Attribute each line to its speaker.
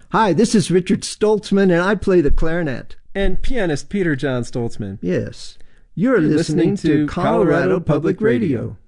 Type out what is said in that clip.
Speaker 1: Hi, this is Richard Stoltzman, and I play the clarinet.
Speaker 2: And pianist Peter John Stoltzman.
Speaker 1: Yes. You're listening to Colorado Public Radio.